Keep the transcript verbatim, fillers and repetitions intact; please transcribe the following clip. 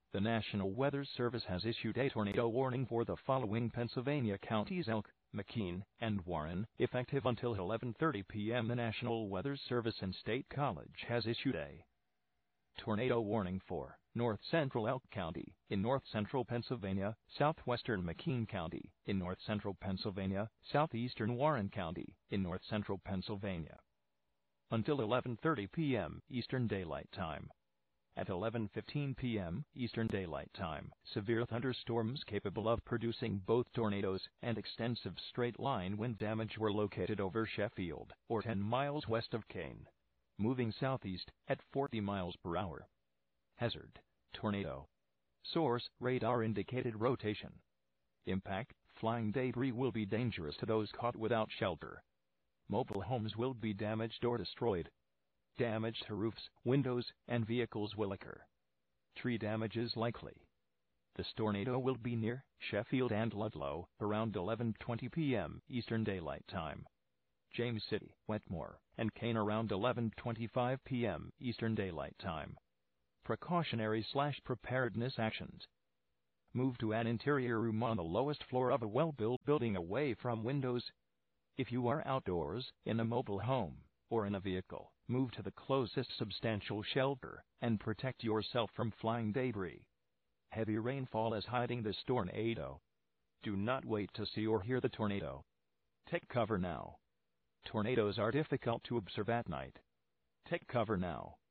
The National Weather Service has issued a tornado warning for the following Pennsylvania counties: Elk, McKean, and Warren, effective until eleven thirty p m The National Weather Service and State College has issued a tornado warning for North Central Elk County, in North Central Pennsylvania, Southwestern McKean County, in North Central Pennsylvania, Southeastern Warren County, in North Central Pennsylvania, until eleven thirty p m Eastern Daylight Time. At eleven fifteen p m Eastern Daylight Time, severe thunderstorms capable of producing both tornadoes and extensive straight-line wind damage were located over Sheffield, or ten miles west of Kane, moving southeast at forty miles per hour. Hazard: tornado. Source: radar indicated rotation. Impact: flying debris will be dangerous to those caught without shelter. Mobile homes will be damaged or destroyed. Damage to roofs, windows, and vehicles will occur. Tree damage is likely. This tornado will be near Sheffield and Ludlow around eleven twenty p m Eastern Daylight Time. James City, Wetmore, and Kane around eleven twenty-five p m Eastern Daylight Time. Precautionary slash preparedness actions. Move to an interior room on the lowest floor of a well-built building away from windows. If you are outdoors, in a mobile home, or in a vehicle, move to the closest substantial shelter and protect yourself from flying debris. Heavy rainfall is hiding this tornado. Do not wait to see or hear the tornado. Take cover now. Tornadoes are difficult to observe at night. Take cover now.